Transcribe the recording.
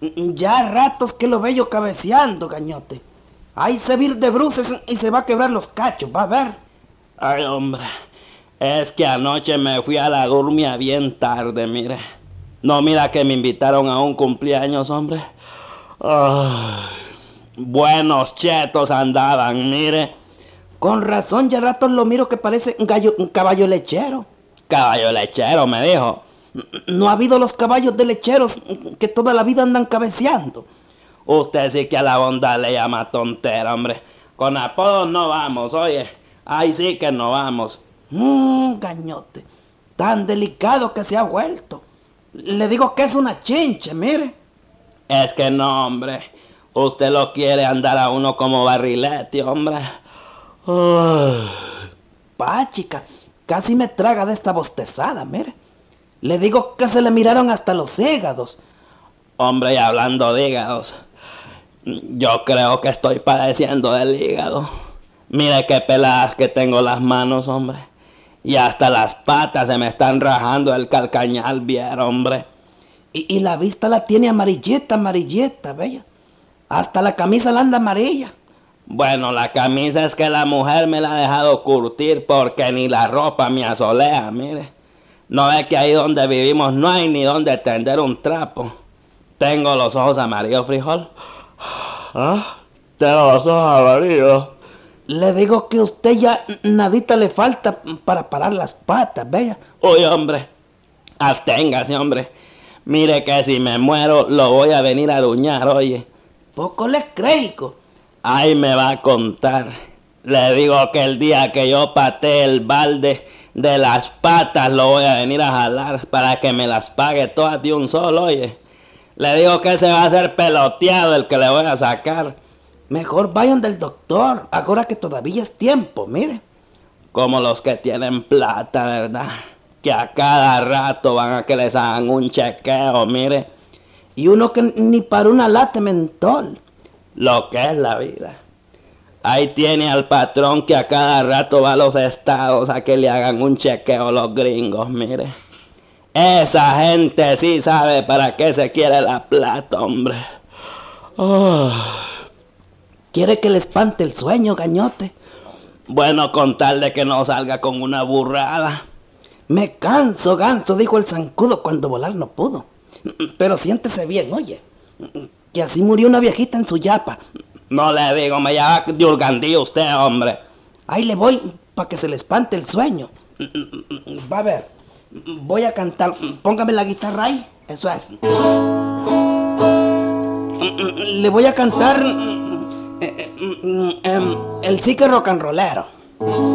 Ya ratos que lo veo yo cabeceando, gañote. Ahí se vir de bruces y se va a quebrar los cachos, va a ver. Ay, hombre, es que anoche me fui a la durmia bien tarde, mire. No, mira que me invitaron a un cumpleaños, hombre. Ay, buenos chetos andaban, mire. Con razón, ya ratos lo miro que parece un caballo lechero. Caballo lechero, me dijo. No ha habido los caballos de lecheros que toda la vida andan cabeceando. Usted sí que a la bondad le llama tontera, hombre. Con apodos no vamos, oye. Ahí sí que no vamos. Gañote, tan delicado que se ha vuelto. Le digo que es una chinche, mire. Es que no, hombre. Usted lo quiere andar a uno como barrilete, hombre. Chica, casi me traga de esta bostezada, mire. Le digo que se le miraron hasta los hígados. Hombre, y hablando de hígados, yo creo que estoy padeciendo del hígado. Mire qué peladas que tengo las manos, hombre. Y hasta las patas se me están rajando el calcañal, bien, hombre. Y la vista la tiene amarilleta, amarilleta, bella. Hasta la camisa la anda amarilla. Bueno, la camisa es que la mujer me la ha dejado curtir porque ni la ropa me asolea, mire. No ve que ahí donde vivimos no hay ni donde tender un trapo. Tengo los ojos amarillos, frijol. ¿Ah? Tengo los ojos amarillos. Le digo que a usted ya nadita le falta para parar las patas, bella. Uy, hombre, absténgase, hombre. Mire que si me muero lo voy a venir a aruñar, oye. Poco le creo. Ay, me va a contar. Le digo que el día que yo patee el balde de las patas lo voy a venir a jalar para que me las pague todas de un solo, oye. Le digo que se va a hacer peloteado el que le voy a sacar. Mejor vayan del doctor, ahora que todavía es tiempo, mire. Como los que tienen plata, ¿verdad? Que a cada rato van a que les hagan un chequeo, mire. Y uno que ni para una lata de mentol. Lo que es la vida. Ahí tiene al patrón que a cada rato va a los estados a que le hagan un chequeo los gringos, mire. Esa gente sí sabe para qué se quiere la plata, hombre. ¿Quiere que le espante el sueño, gañote? Bueno, con tal de que no salga con una burrada. Me canso, ganso, dijo el zancudo cuando volar no pudo. Pero siéntese bien, oye. Que así murió una viejita en su yapa. No le digo, me llama de Urgandí usted, hombre. Ahí le voy para que se le espante el sueño. Va a ver, voy a cantar. Póngame la guitarra ahí, eso es. Le voy a cantar el psique rock and rollero.